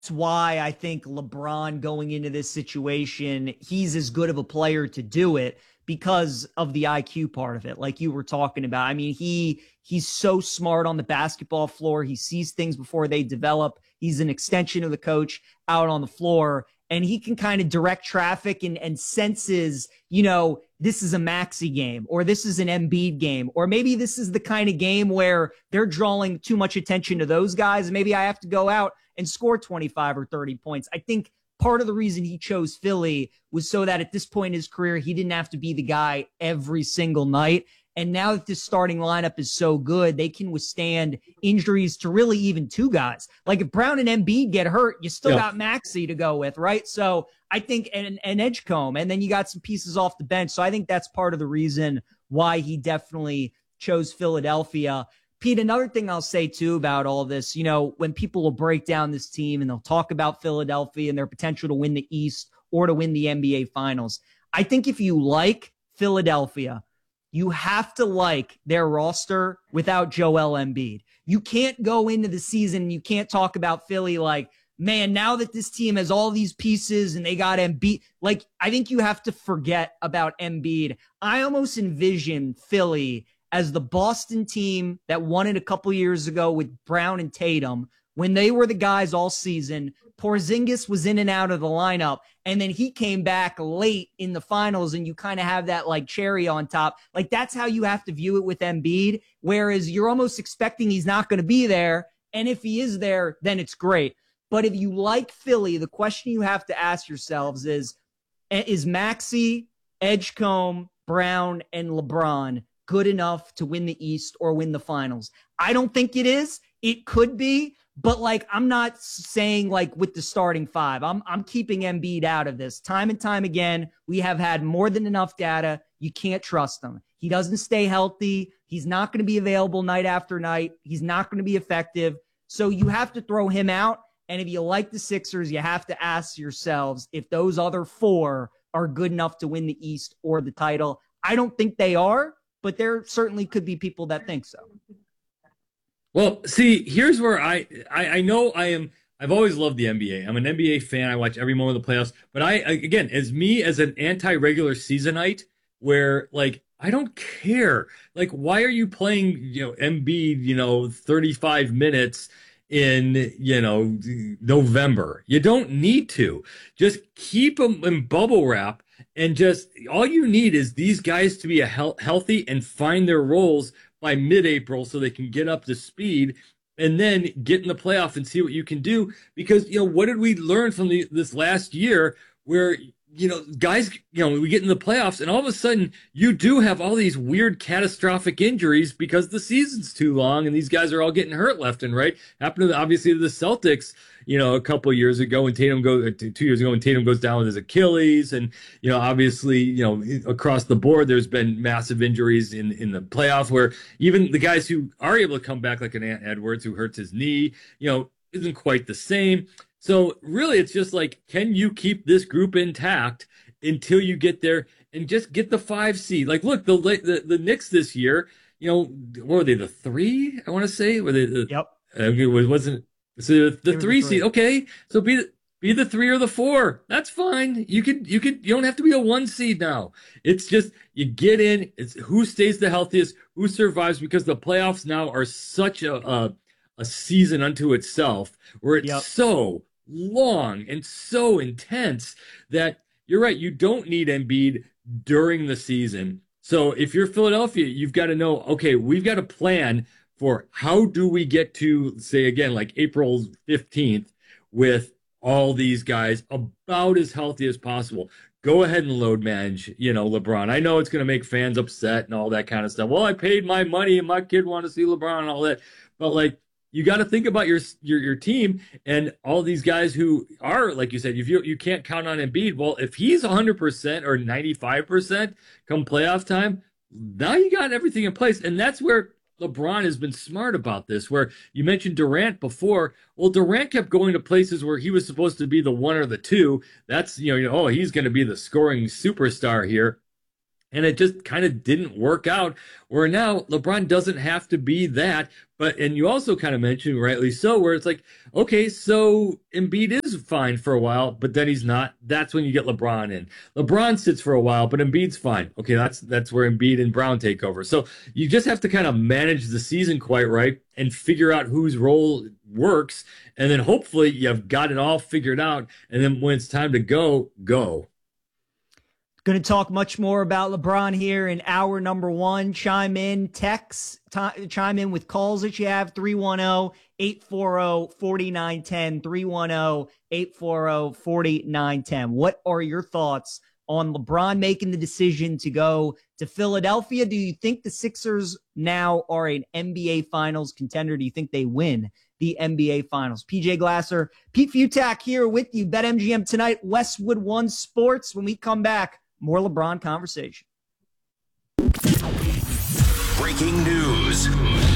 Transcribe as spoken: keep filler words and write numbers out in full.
why I think LeBron going into this situation, he's as good of a player to do it because of the I Q part of it, like you were talking about. I mean, he he's so smart on the basketball floor. He sees things before they develop. He's an extension of the coach out on the floor, and he can kind of direct traffic and, and senses, you know, this is a Maxey game, or this is an Embiid game, or maybe this is the kind of game where they're drawing too much attention to those guys. Maybe I have to go out and score twenty-five or thirty points. I think part of the reason he chose Philly was so that at this point in his career, he didn't have to be the guy every single night. And now that this starting lineup is so good, they can withstand injuries to really even two guys. Like if Brown and Embiid get hurt, you still yeah. got Maxey to go with, right? So I think an, an Edgecombe, and then you got some pieces off the bench. So I think that's part of the reason why he definitely chose Philadelphia. Pete, another thing I'll say too about all this, you know, when people will break down this team and they'll talk about Philadelphia and their potential to win the East or to win the N B A Finals, I think if you like Philadelphia, you have to like their roster without Joel Embiid. You can't go into the season and you can't talk about Philly like, man, now that this team has all these pieces and they got Embiid, like, I think you have to forget about Embiid. I almost envision Philly as the Boston team that won it a couple years ago with Brown and Tatum, when they were the guys all season. Porzingis was in and out of the lineup, and then he came back late in the finals, and you kind of have that like cherry on top. Like that's how you have to view it with Embiid, whereas you're almost expecting he's not going to be there, and if he is there, then it's great. But if you like Philly, the question you have to ask yourselves is, is Maxey, Edgecombe, Brown, and LeBron good enough to win the East or win the Finals? I don't think it is. It could be, but like I'm not saying like with the starting five. I'm I'm keeping Embiid out of this. Time and time again, we have had more than enough data. You can't trust him. He doesn't stay healthy. He's not going to be available night after night. He's not going to be effective. So you have to throw him out. And if you like the Sixers, you have to ask yourselves if those other four are good enough to win the East or the title. I don't think they are, but there certainly could be people that think so. Well, see, here's where I, I, I know I am, I've always loved the N B A. I'm an N B A fan. I watch every moment of the playoffs. But I, again, as me, as an anti-regular seasonite, where, like, I don't care. Like, why are you playing, you know, Embiid, you know, thirty-five minutes in, you know, November? You don't need to. Just keep them in bubble wrap. And just all you need is these guys to be a he- healthy and find their roles by mid-April so they can get up to speed and then get in the playoff and see what you can do. Because, you know, what did we learn from the, this last year where, you know, guys, you know, we get in the playoffs and all of a sudden you do have all these weird catastrophic injuries because the season's too long and these guys are all getting hurt left and right. Happened to, obviously, to the Celtics, you know, a couple of years ago when Tatum goes, two years ago when Tatum goes down with his Achilles. And, you know, obviously, you know, across the board, there's been massive injuries in, in the playoffs where even the guys who are able to come back, like an Ant Edwards who hurts his knee, you know, isn't quite the same. So really, it's just like, can you keep this group intact until you get there and just get the five seed? Like, look, the the, the Knicks this year, you know, what were they, the three, I want to say? Were they the, yep. Uh, it was, wasn't, so the, the three seed, okay, so be the, be the three or the four. That's fine. You could, you could, you don't have to be a one seed now. It's just, you get in, it's who stays the healthiest, who survives, because the playoffs now are such a, a, a season unto itself where it's yep. so long and so intense that you're right. You don't need Embiid during the season. So if you're Philadelphia, you've got to know, okay, we've got a plan for how do we get to, say again, like April fifteenth with all these guys about as healthy as possible. Go ahead and load manage, you know, LeBron. I know it's going to make fans upset and all that kind of stuff. Well, I paid my money and my kid wanted to see LeBron and all that. But like, you got to think about your, your your team and all these guys who are, like you said, if you you can't count on Embiid. Well, if he's one hundred percent or ninety-five percent come playoff time, now you got everything in place. And that's where LeBron has been smart about this, where you mentioned Durant before. Well, Durant kept going to places where he was supposed to be the one or the two. That's, you know, you know oh, he's going to be the scoring superstar here. And it just kind of didn't work out. Where now LeBron doesn't have to be that. But and you also kind of mentioned, rightly so, where it's like, okay, so Embiid is fine for a while, but then he's not. That's when you get LeBron in. LeBron sits for a while, but Embiid's fine. Okay, that's that's where Embiid and Brown take over. So you just have to kind of manage the season quite right and figure out whose role works, and then hopefully you've got it all figured out. And then when it's time to go, go. Going to talk much more about LeBron here in hour number one. Chime in, text, t- chime in with calls that you have, three one zero, eight four zero, four nine one zero, three one zero, eight four zero, four nine one zero. What are your thoughts on LeBron making the decision to go to Philadelphia? Do you think the Sixers now are an N B A Finals contender? Do you think they win the N B A Finals? P J Glasser, Pete Fiutak here with you. BetMGM tonight, Westwood One Sports. When we come back, more LeBron conversation. Breaking news.